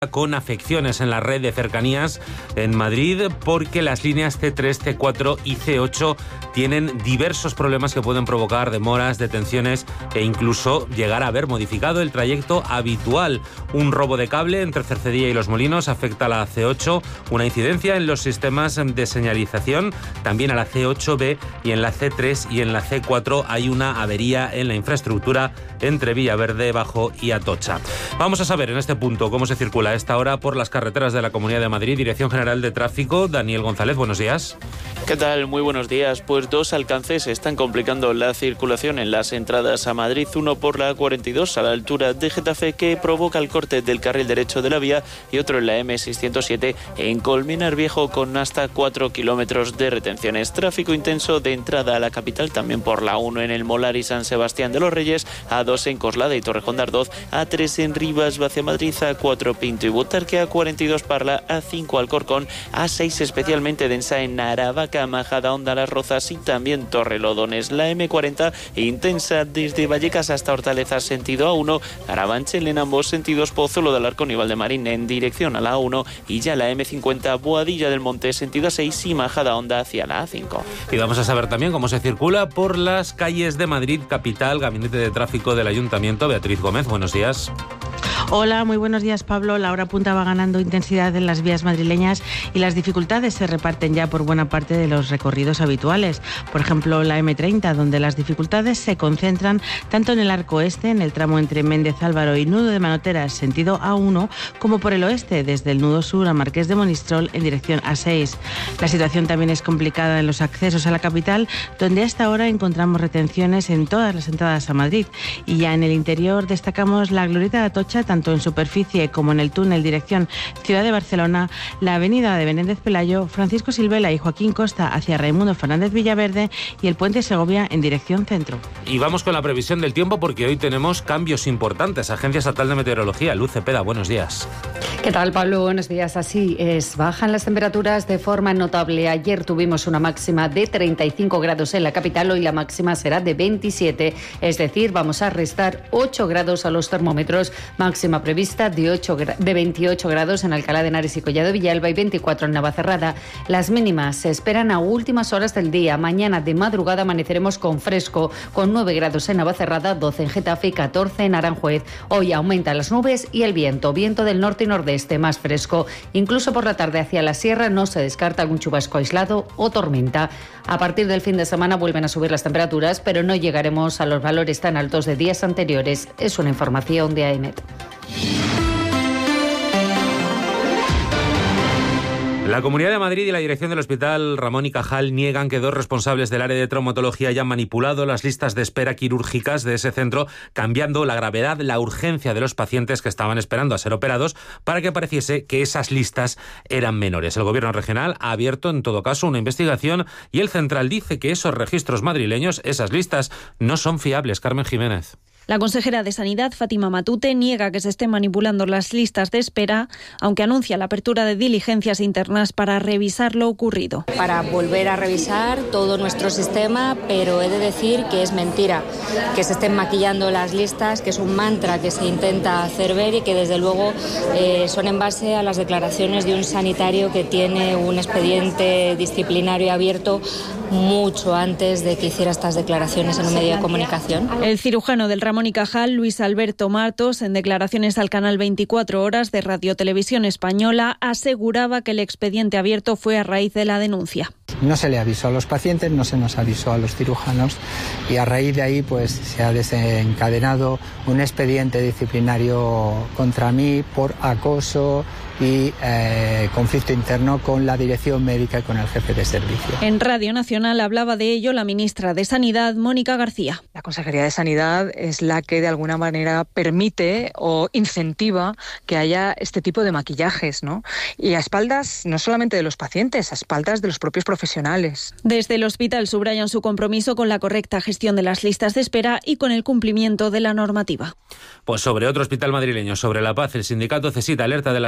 con afecciones en la red de cercanías en Madrid porque las líneas C3, C4 y C8 tienen diversos problemas que pueden provocar demoras, detenciones e incluso llegar a haber modificado el trayecto habitual. Un robo de cable entre Cercedilla y Los Molinos afecta a la C8, una incidencia en los sistemas de señalización, también a la C8B, y en la C3 y en la C4 hay una avería en la infraestructura entre Villaverde, Bajo y Atocha. Vamos a saber en este punto cómo se circula a esta hora por las carreteras de la Comunidad de Madrid. Dirección General de Tráfico, Daniel González, buenos días. ¿Qué tal? Muy buenos días. Pues dos alcances están complicando la circulación en las entradas a Madrid. Uno por la A42 a la altura de Getafe, que provoca el corte del carril derecho de la vía, y otro en la M607 en Colmenar Viejo con hasta 4 kilómetros de retenciones. Tráfico intenso de entrada a la capital también por la 1 en el Molar y San Sebastián de los Reyes, A2 en Coslada y Torrejón de Ardoz, A3 en Rivas hacia Madrid, A4 Pinto y Butarque, A42 Parla, A5 Alcorcón, A6 especialmente densa en Aravaca, Majadahonda, Las Rozas y también Torrelodones. La M40 intensa desde Vallecas hasta Hortaleza sentido A1, Carabanchel en ambos sentidos, Pozuelo de Alarcón y Valdemarín en dirección a la A1, y ya la M50 Boadilla del Monte sentido A6 y Majadahonda hacia la A5. Y vamos a saber también cómo se circula por las calles de Madrid capital. Gabinete de Tráfico del Ayuntamiento, Beatriz Gómez, buenos días. Hola, muy buenos días, Pablo. La hora punta va ganando intensidad en las vías madrileñas y las dificultades se reparten ya por buena parte de los recorridos habituales. Por ejemplo, la M30, donde las dificultades se concentran tanto en el arco este, en el tramo entre Méndez Álvaro y Nudo de Manoteras, sentido A1, como por el oeste, desde el nudo sur a Marqués de Monistrol en dirección A6. La situación también es complicada en los accesos a la capital, donde a esta hora encontramos retenciones en todas las entradas a Madrid. Y ya en el interior destacamos la glorieta de Atocha, tanto en superficie como en el túnel dirección Ciudad de Barcelona, la avenida de Menéndez Pelayo, Francisco Silvela y Joaquín Costa hacia Raimundo Fernández Villaverde y el puente Segovia en dirección centro. Y vamos con la previsión del tiempo porque hoy tenemos cambios importantes. Agencia Estatal de Meteorología, Luz Cepeda, buenos días. ¿Qué tal, Pablo? Buenos días. Así es, bajan las temperaturas de forma notable. Ayer tuvimos una máxima de 35 grados en la capital, hoy la máxima será de 27, es decir, vamos a restar 8 grados a los termómetros, máxima prevista de 28 grados en Alcalá de Henares y Collado Villalba y 24 en Navacerrada. Las mínimas se esperan a últimas horas del día. Mañana de madrugada amaneceremos con fresco, con 9 grados en Navacerrada, 12 en Getafe y 14 en Aranjuez. Hoy aumentan las nubes y el viento del norte y nordeste más fresco. Incluso por la tarde hacia la sierra no se descarta algún chubasco aislado o tormenta. A partir del fin de semana vuelven a subir las temperaturas, pero no llegaremos a los valores tan altos de días anteriores. Es una información de AEMET. La Comunidad de Madrid y la dirección del Hospital Ramón y Cajal niegan que dos responsables del área de traumatología hayan manipulado las listas de espera quirúrgicas de ese centro, cambiando la gravedad, la urgencia de los pacientes que estaban esperando a ser operados para que pareciese que esas listas eran menores. El Gobierno regional ha abierto, en todo caso, una investigación y el central dice que esos registros madrileños, esas listas, no son fiables. Carmen Jiménez. La consejera de Sanidad, Fátima Matute, niega que se estén manipulando las listas de espera, aunque anuncia la apertura de diligencias internas para revisar lo ocurrido. Para volver a revisar todo nuestro sistema, pero he de decir que es mentira que se estén maquillando las listas, que es un mantra que se intenta hacer ver y que desde luego son en base a las declaraciones de un sanitario que tiene un expediente disciplinario abierto mucho antes de que hiciera estas declaraciones en un medio de comunicación. El cirujano del Ramón y Cajal, Luis Alberto Martos, en declaraciones al canal 24 Horas de Radio Televisión Española, aseguraba que el expediente abierto fue a raíz de la denuncia. No se le avisó a los pacientes, no se nos avisó a los cirujanos y a raíz de ahí pues se ha desencadenado un expediente disciplinario contra mí por acoso y conflicto interno con la dirección médica y con el jefe de servicio. En Radio Nacional hablaba de ello la ministra de Sanidad, Mónica García. La Consejería de Sanidad es la que de alguna manera permite o incentiva que haya este tipo de maquillajes, ¿no? Y a espaldas no solamente de los pacientes, a espaldas de los propios profesionales. Desde el hospital subrayan su compromiso con la correcta gestión de las listas de espera y con el cumplimiento de la normativa. Pues sobre otro hospital madrileño, sobre La Paz, el sindicato CESIT alerta de la saturación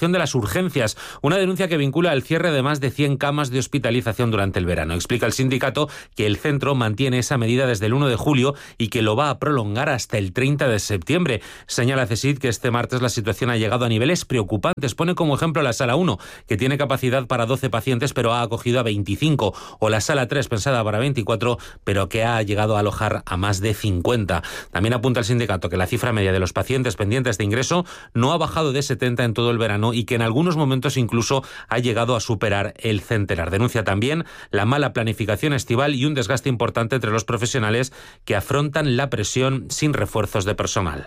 saturación de las urgencias, una denuncia que vincula el cierre de más de 100 camas de hospitalización durante el verano. Explica el sindicato que el centro mantiene esa medida desde el 1 de julio y que lo va a prolongar hasta el 30 de septiembre. Señala CSIC que este martes la situación ha llegado a niveles preocupantes. Pone como ejemplo la sala 1, que tiene capacidad para 12 pacientes, pero ha acogido a 25, o la sala 3, pensada para 24, pero que ha llegado a alojar a más de 50. También apunta el sindicato que la cifra media de los pacientes pendientes de ingreso no ha bajado de 70 en todo el verano y que en algunos momentos incluso ha llegado a superar el centenar. Denuncia también la mala planificación estival y un desgaste importante entre los profesionales que afrontan la presión sin refuerzos de personal.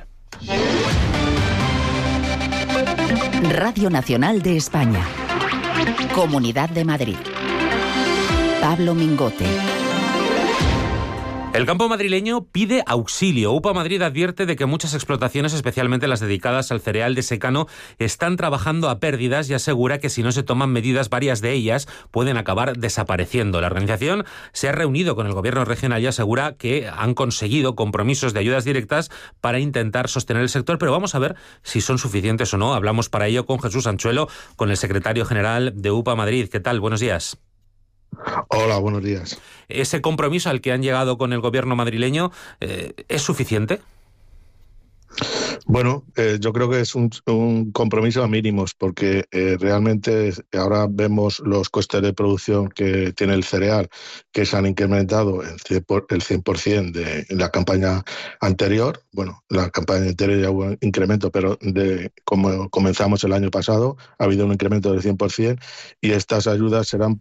Radio Nacional de España. Comunidad de Madrid. Pablo Mingote. El campo madrileño pide auxilio. UPA Madrid advierte de que muchas explotaciones, especialmente las dedicadas al cereal de secano, están trabajando a pérdidas y asegura que si no se toman medidas, varias de ellas pueden acabar desapareciendo. La organización se ha reunido con el gobierno regional y asegura que han conseguido compromisos de ayudas directas para intentar sostener el sector, pero vamos a ver si son suficientes o no. Hablamos para ello con Jesús Anchuelo, con el secretario general de UPA Madrid. ¿Qué tal? Buenos días. Hola, buenos días. ¿Ese compromiso al que han llegado con el gobierno madrileño es suficiente? Bueno, yo creo que es un compromiso a mínimos, porque realmente ahora vemos los costes de producción que tiene el cereal, que se han incrementado el 100% en la campaña anterior. Bueno, la campaña anterior ya hubo un incremento, pero como comenzamos el año pasado, ha habido un incremento del 100% y estas ayudas serán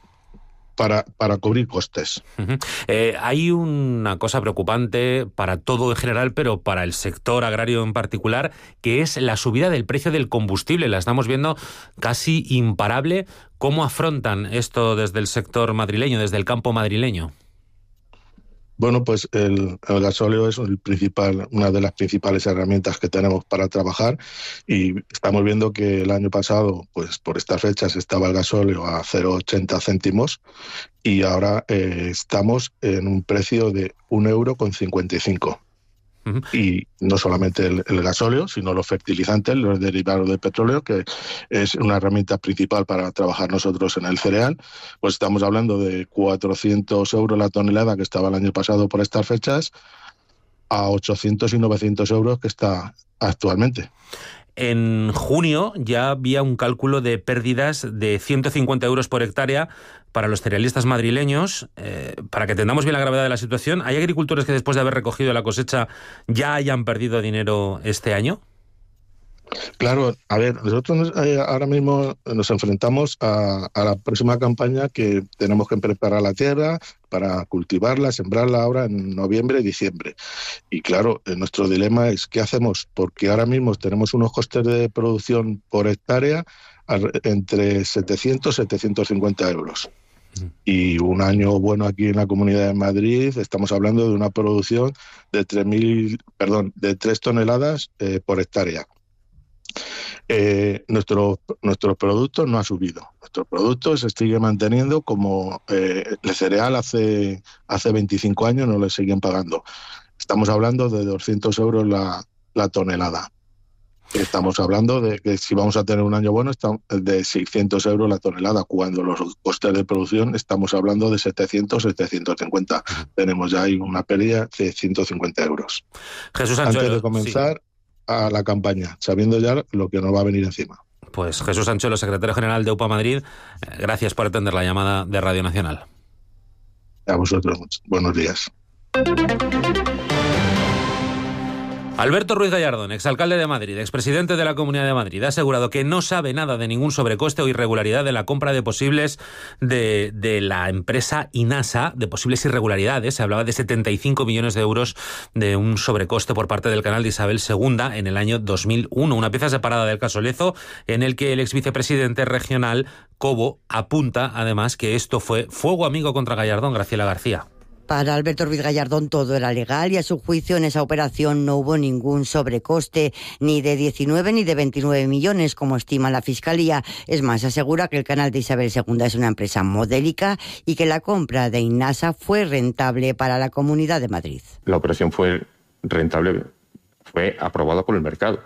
para cubrir costes. Hay una cosa preocupante para todo en general, pero para el sector agrario en particular, que es la subida del precio del combustible. La estamos viendo casi imparable. ¿Cómo afrontan esto desde el sector madrileño, desde el campo madrileño? Bueno, pues el gasóleo es una de las principales herramientas que tenemos para trabajar y estamos viendo que el año pasado, pues por estas fechas estaba el gasóleo a 0,80 céntimos y ahora estamos en un precio de 1,55 €. Y no solamente el gasóleo, sino los fertilizantes, los derivados del petróleo, que es una herramienta principal para trabajar nosotros en el cereal. Pues estamos hablando de 400 € la tonelada que estaba el año pasado por estas fechas, a 800 y 900 € que está actualmente. En junio ya había un cálculo de pérdidas de 150 € por hectárea para los cerealistas madrileños. Para que entendamos bien la gravedad de la situación, ¿hay agricultores que después de haber recogido la cosecha ya hayan perdido dinero este año? Claro, a ver, nosotros ahora mismo nos enfrentamos a la próxima campaña, que tenemos que preparar la tierra para cultivarla, sembrarla ahora en noviembre y diciembre. Y claro, nuestro dilema es ¿qué hacemos? Porque ahora mismo tenemos unos costes de producción por hectárea entre 700 y 750 €. Y un año bueno aquí en la Comunidad de Madrid estamos hablando de una producción de 3 toneladas por hectárea. Nuestro producto no ha subido. Nuestro producto se sigue manteniendo como el cereal hace 25 años no le siguen pagando. Estamos hablando de 200 € la tonelada. Estamos hablando de que si vamos a tener un año bueno de 600 € la tonelada, cuando los costes de producción estamos hablando de 700, 750. Tenemos ya ahí una pérdida de 150 €. Jesús Anchuelo, antes de comenzar a la campaña, sabiendo ya lo que nos va a venir encima. Pues Jesús Anchuelo, secretario general de UPA Madrid, gracias por atender la llamada de Radio Nacional. A vosotros, buenos días. Alberto Ruiz Gallardón, exalcalde de Madrid, expresidente de la Comunidad de Madrid, ha asegurado que no sabe nada de ningún sobrecoste o irregularidad de la compra de posibles de la empresa Inasa, de posibles irregularidades. Se hablaba de 75 millones de euros de un sobrecoste por parte del canal de Isabel II en el año 2001, una pieza separada del caso Lezo, en el que el exvicepresidente regional Cobo apunta además que esto fue fuego amigo contra Gallardón. Graciela García. Para Alberto Ruiz Gallardón todo era legal y a su juicio en esa operación no hubo ningún sobrecoste, ni de 19 ni de 29 millones, como estima la Fiscalía. Es más, asegura que el canal de Isabel II es una empresa modélica y que la compra de Inasa fue rentable para la Comunidad de Madrid. La operación fue rentable, fue aprobada por el mercado.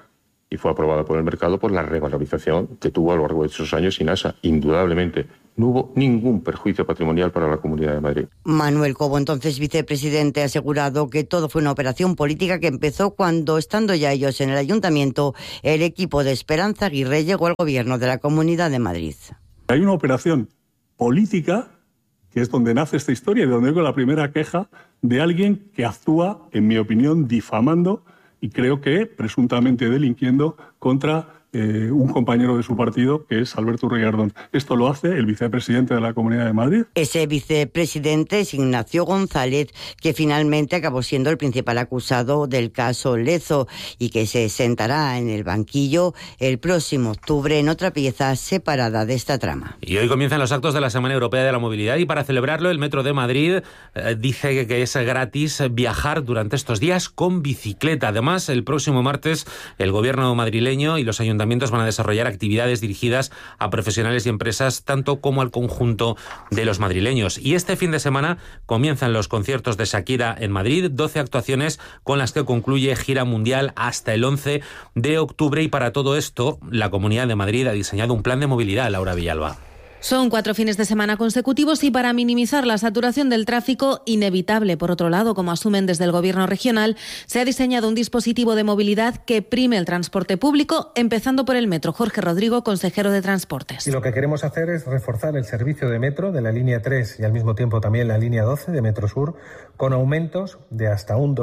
y fue aprobada por el mercado por la revalorización que tuvo a lo largo de esos años Inasa. Indudablemente, no hubo ningún perjuicio patrimonial para la Comunidad de Madrid. Manuel Cobo, entonces vicepresidente, ha asegurado que todo fue una operación política que empezó cuando, estando ya ellos en el ayuntamiento, el equipo de Esperanza Aguirre llegó al gobierno de la Comunidad de Madrid. Hay una operación política, que es donde nace esta historia y donde vengo la primera queja de alguien que actúa, en mi opinión, difamando y creo que presuntamente delinquiendo contra un compañero de su partido, que es Alberto Regardón. Esto lo hace el vicepresidente de la Comunidad de Madrid. Ese vicepresidente es Ignacio González, que finalmente acabó siendo el principal acusado del caso Lezo y que se sentará en el banquillo el próximo octubre en otra pieza separada de esta trama. Y hoy comienzan los actos de la Semana Europea de la Movilidad y para celebrarlo el Metro de Madrid dice que es gratis viajar durante estos días con bicicleta. Además, el próximo martes el gobierno madrileño y los ayuntamientos van a desarrollar actividades dirigidas a profesionales y empresas, tanto como al conjunto de los madrileños. Y este fin de semana comienzan los conciertos de Shakira en Madrid, 12 actuaciones con las que concluye gira mundial hasta el 11 de octubre. Y para todo esto, la Comunidad de Madrid ha diseñado un plan de movilidad, Laura Villalba. Son 4 fines de semana consecutivos y para minimizar la saturación del tráfico, inevitable por otro lado, como asumen desde el Gobierno regional, se ha diseñado un dispositivo de movilidad que prime el transporte público, empezando por el metro. Jorge Rodrigo, consejero de Transportes. Y lo que queremos hacer es reforzar el servicio de metro de la línea 3 y al mismo tiempo también la línea 12 de Metro Sur, con aumentos de hasta un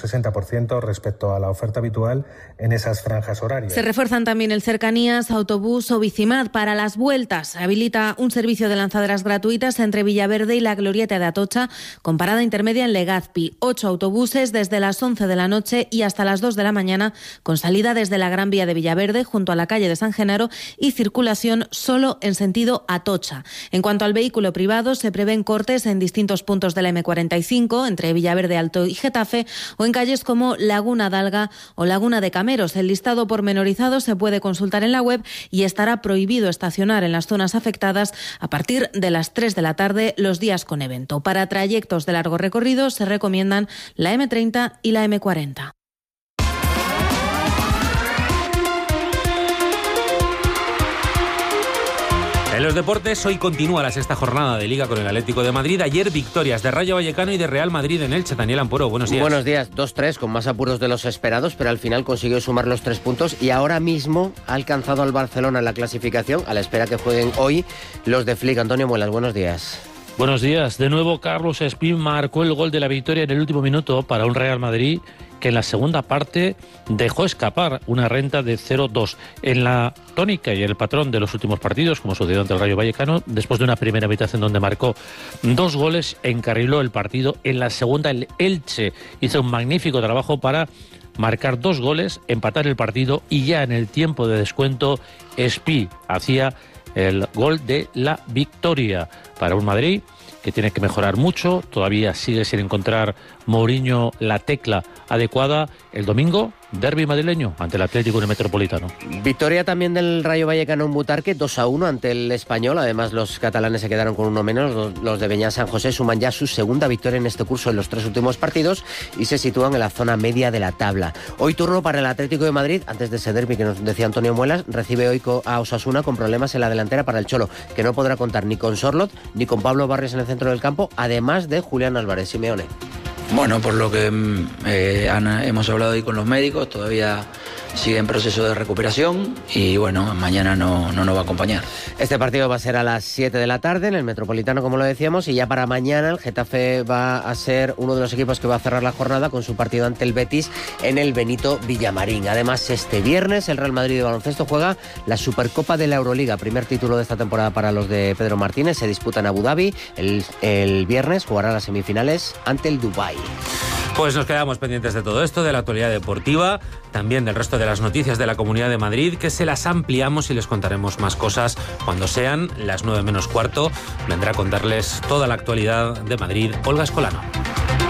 260% respecto a la oferta habitual en esas franjas horarias. Se refuerzan también el Cercanías, Autobús o Bicimad para las vueltas. Habilita un servicio de lanzaderas gratuitas entre Villaverde y la Glorieta de Atocha, con parada intermedia en Legazpi. 8 autobuses desde las 11 de la noche y hasta las 2 de la mañana, con salida desde la Gran Vía de Villaverde, junto a la calle de San Genaro, y circulación solo en sentido Atocha. En cuanto al vehículo privado, se prevén cortes en distintos puntos de la M45, entre Villaverde Alto y Getafe, o en calles como Laguna d'Alga o Laguna de Cameros. El listado pormenorizado se puede consultar en la web y estará prohibido estacionar en las zonas afectadas a partir de las 3 de la tarde los días con evento. Para trayectos de largo recorrido se recomiendan la M30 y la M40. En los deportes, hoy continúa la sexta jornada de Liga con el Atlético de Madrid. Ayer victorias de Rayo Vallecano y de Real Madrid en Elche. Daniel Ampuro, buenos días. Buenos días, 2-3, con más apuros de los esperados, pero al final consiguió sumar los 3 puntos y ahora mismo ha alcanzado al Barcelona en la clasificación, a la espera que jueguen hoy los de Flick. Antonio Muelas, buenos días. Buenos días. De nuevo, Carlos Espín marcó el gol de la victoria en el último minuto para un Real Madrid que en la segunda parte dejó escapar una renta de 0-2. En la tónica y el patrón de los últimos partidos, como sucedió ante el Rayo Vallecano, después de una primera mitad en donde marcó 2 goles, encarriló el partido. En la segunda, el Elche hizo un magnífico trabajo para marcar 2 goles, empatar el partido, y ya en el tiempo de descuento, Espí hacía el gol de la victoria para un Madrid que tiene que mejorar mucho. Todavía sigue sin encontrar Mourinho la tecla adecuada. El domingo, derbi madrileño ante el Atlético en el Metropolitano. Victoria también del Rayo Vallecano en Butarque, 2-1 ante el Español. Además, los catalanes se quedaron con 1 menos. Los de Beñat San José suman ya su segunda victoria en este curso en los 3 últimos partidos y se sitúan en la zona media de la tabla. Hoy turno para el Atlético de Madrid, antes de ese derbi que nos decía Antonio Muelas. Recibe hoy a Osasuna con problemas en la delantera para el Cholo, que no podrá contar ni con Sorlot ni con Pablo Barrios en el centro del campo, además de Julián Álvarez. Simeone. Bueno, por lo que hemos hablado hoy con los médicos, todavía sigue en proceso de recuperación y bueno, mañana no nos va a acompañar. Este partido va a ser a las 7 de la tarde en el Metropolitano, como lo decíamos, y ya para mañana el Getafe va a ser uno de los equipos que va a cerrar la jornada con su partido ante el Betis en el Benito Villamarín. Además, este viernes el Real Madrid de baloncesto juega la Supercopa de la Euroliga, primer título de esta temporada para los de Pedro Martínez. Se disputa en Abu Dhabi. El viernes jugará las semifinales ante el Dubái. Pues nos quedamos pendientes de todo esto, de la actualidad deportiva, también del resto de las noticias de la Comunidad de Madrid, que se las ampliamos y les contaremos más cosas cuando sean las 9 menos cuarto. Vendrá a contarles toda la actualidad de Madrid Olga Escolano.